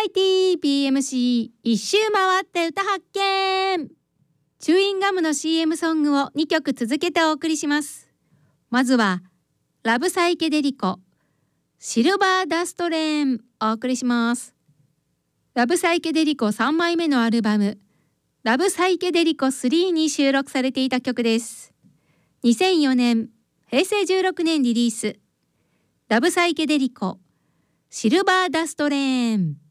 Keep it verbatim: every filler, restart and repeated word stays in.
イティー ピーエムシー 一周回って歌発見。チューインガムの シーエム ソングをにきょく続けてお送りします。まずはラブサイケデリコシルバーダストレーンお送りします。ラブサイケデリコさんまいめのアルバムラブサイケデリコスリーに収録されていた曲です。にせんよねんへいせいじゅうろくねんリリースラブサイケデリコシルバーダストレーン。